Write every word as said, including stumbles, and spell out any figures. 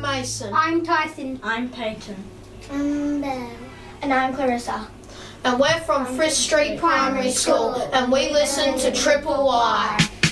Mason. I'm Tyson. I'm Peyton. I'm Belle. And I'm Clarissa. And we're from Frith Street Primary School, and we listen to Triple Y.